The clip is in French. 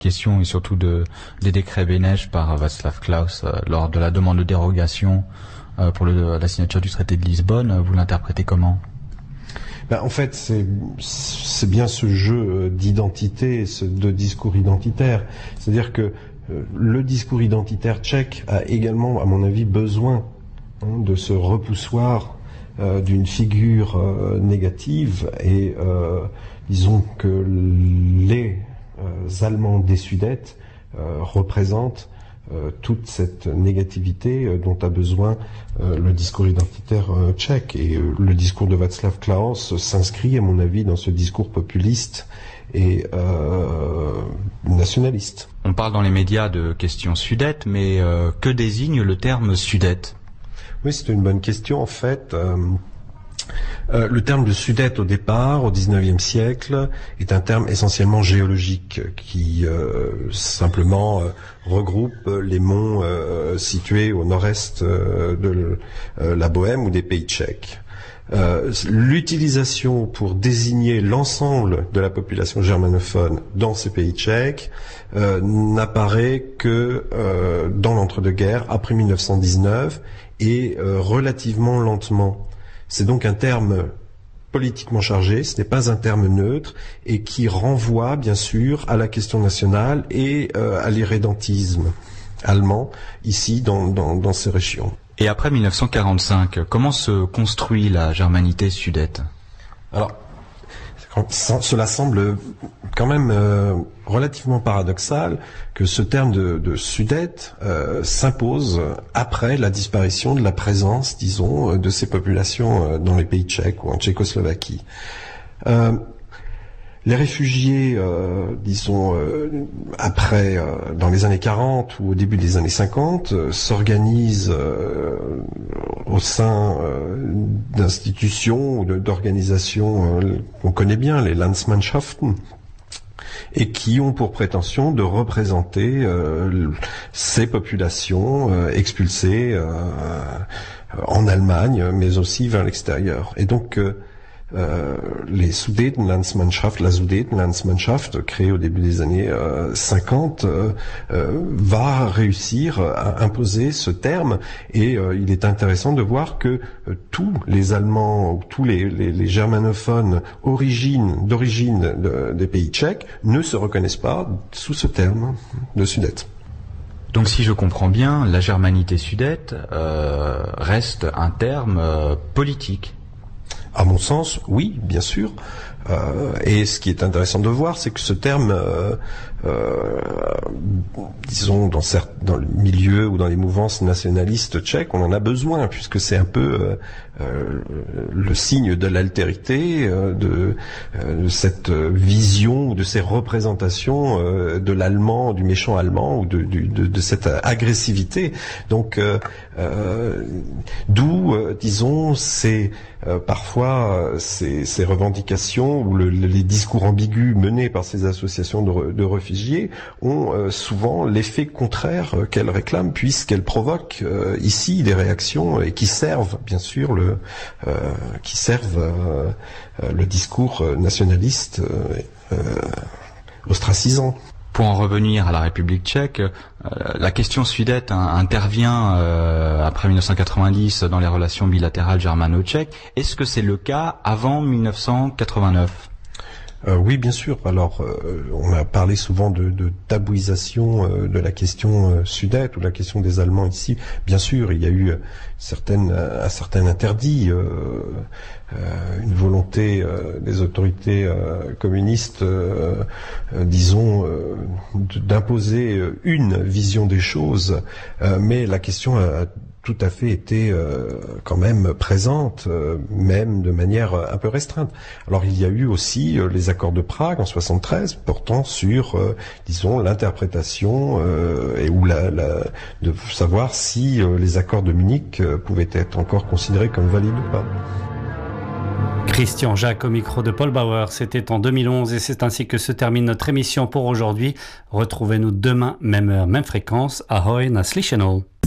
question et surtout des décrets Beneš par Václav Klaus lors de la demande de dérogation pour la signature du traité de Lisbonne. Vous l'interprétez comment ? En fait, c'est bien ce jeu d'identité, de discours identitaire. C'est-à-dire que le discours identitaire tchèque a également, à mon avis, besoin de ce repoussoir d'une figure négative, et disons que les Allemands des Sudètes représentent toute cette négativité dont a besoin le discours identitaire tchèque. Et le discours de Václav Klaus s'inscrit, à mon avis, dans ce discours populiste et nationaliste. On parle dans les médias de questions sudètes, mais que désigne le terme sudète ? Oui, c'est une bonne question. En fait, le terme de Sudète au départ, au XIXe siècle, est un terme essentiellement géologique qui simplement regroupe les monts situés au nord-est de la Bohème ou des pays tchèques. L'utilisation pour désigner l'ensemble de la population germanophone dans ces pays tchèques n'apparaît que dans l'entre-deux-guerres, après 1919, et relativement lentement. C'est donc un terme politiquement chargé, ce n'est pas un terme neutre, et qui renvoie bien sûr à la question nationale et à l'irrédentisme allemand, ici dans ces régions. Et après 1945, comment se construit la germanité sudète ? Alors, cela semble quand même relativement paradoxal que ce terme de Sudète s'impose après la disparition de la présence, disons, de ces populations dans les pays tchèques ou en Tchécoslovaquie. Les réfugiés, disons, après, dans les années 40 ou au début des années 50, s'organisent au sein d'institutions ou d'organisations qu'on connaît bien, les Landsmannschaften, et qui ont pour prétention de représenter ces populations expulsées en Allemagne, mais aussi vers l'extérieur. Et donc, les Sudetenlandsmannschaft, la Sudetenlandsmannschaft, créée au début des années 50, va réussir à imposer ce terme, et il est intéressant de voir que tous les Allemands, tous les germanophones d'origine des pays tchèques ne se reconnaissent pas sous ce terme de Sudète. Donc si je comprends bien, la germanité sudète reste un terme politique. À mon sens, oui, bien sûr. Et ce qui est intéressant de voir, c'est que ce terme, disons, dans le milieu ou dans les mouvances nationalistes tchèques, on en a besoin, puisque c'est un peu le signe de l'altérité, de cette vision, de ces représentations de l'allemand, du méchant allemand, ou de cette agressivité. Donc, d'où, disons, parfois ces revendications ou les discours ambigus menés par ces associations de réfugiés ont souvent l'effet contraire qu'elles réclament, puisqu'elles provoquent ici des réactions et qui servent bien sûr le discours nationaliste ostracisant. Pour en revenir à la République tchèque, la question sudète intervient après 1990 dans les relations bilatérales germano-tchèques. Est-ce que c'est le cas avant 1989 ? Oui, bien sûr. Alors, on a parlé souvent de tabouisation de la question sudète ou la question des Allemands ici. Bien sûr, il y a eu un certain interdit, une volonté des autorités communistes, disons, d'imposer une vision des choses. Mais la question a tout à fait été quand même présente, même de manière un peu restreinte. Alors il y a eu aussi les accords de Prague en 73 portant sur, disons, l'interprétation et ou de savoir si les accords de Munich pouvaient être encore considérés comme valides ou pas. Christian Jacques au micro de Paul Bauer, c'était en 2011 et c'est ainsi que se termine notre émission pour aujourd'hui. Retrouvez-nous demain, même heure, même fréquence. Ahoy, na slyšenou.